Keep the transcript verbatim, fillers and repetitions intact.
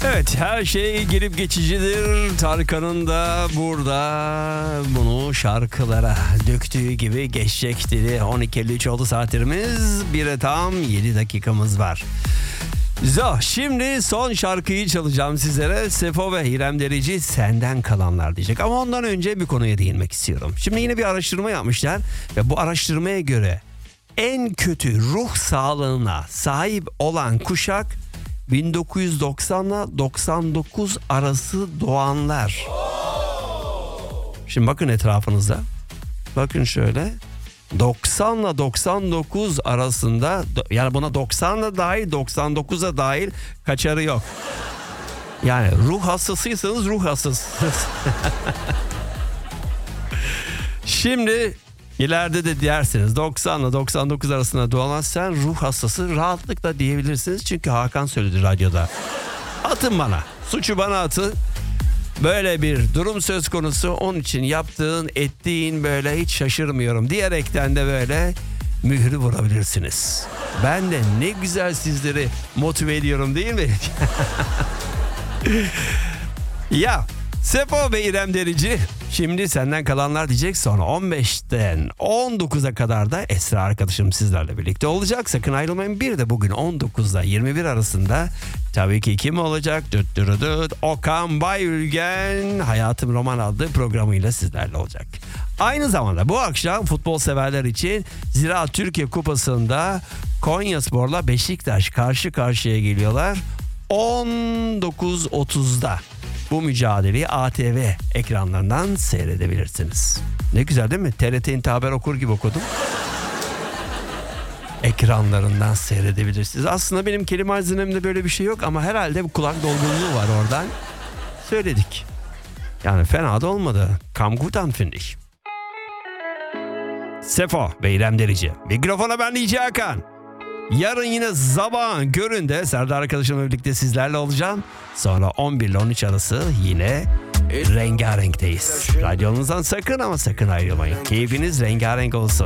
Evet, her şey gelip geçicidir. Tarkan'ın da burada bunu şarkılara döktüğü gibi geçecek dedi. on iki elli üç oldu saatlerimiz. Bire tam yedi dakikamız var. Zo, şimdi son şarkıyı çalacağım sizlere. Sefo ve İrem Derici Senden Kalanlar diyecek. Ama ondan önce bir konuya değinmek istiyorum. Şimdi yine bir araştırma yapmışlar ve bu araştırmaya göre en kötü ruh sağlığına sahip olan kuşak bin dokuz yüz doksanla doksan dokuz arası doğanlar. Şimdi bakın etrafınızda. Bakın şöyle. doksanla doksan dokuz arasında, yani buna doksanla dahil doksan dokuza dahil kaçarı yok. Yani ruh hastasıysanız ruh hastasısınız. Şimdi ileride de dersiniz doksanla doksan dokuz arasında doğan sen ruh hastası rahatlıkla diyebilirsiniz. Çünkü Hakan söyledi radyoda. Atın bana, suçu bana atın. Böyle bir durum söz konusu, onun için yaptığın ettiğin böyle hiç şaşırmıyorum diyerekten de böyle mührü vurabilirsiniz. Ben de ne güzel sizleri motive ediyorum değil mi? Ya Sefo ve İrem Derici şimdi Senden Kalanlar diyecek, sonra on beşten on dokuza kadar da Esra arkadaşım sizlerle birlikte olacak. Sakın ayrılmayın. Bir de bugün on dokuzla yirmi bir arasında tabii ki kim olacak? Düt düt düt. Okan Bayülgen Hayatım Roman adlı programıyla sizlerle olacak. Aynı zamanda bu akşam futbol severler için Ziraat Türkiye Kupası'nda Konyaspor'la Beşiktaş karşı karşıya geliyorlar. on dokuz otuzda bu mücadeleyi A T V ekranlarından seyredebilirsiniz. Ne güzel değil mi? T R T İnti Haber okur gibi okudum. Ekranlarından seyredebilirsiniz. Aslında benim kelime hazinemde böyle bir şey yok ama herhalde bu kulak dolgunluğu var oradan. Söyledik. Yani fena da olmadı. Kam gut an, finde ich. Sefo ve İrem Derici. Mikrofona ben D J Hakan. Yarın yine sabahın köründe Serdar arkadaşımla birlikte sizlerle olacağım. Sonra on bir ile on üç arası yine rengarenkteyiz. Radyonuzdan sakın ama sakın ayrılmayın. Keyfiniz rengarenk olsun.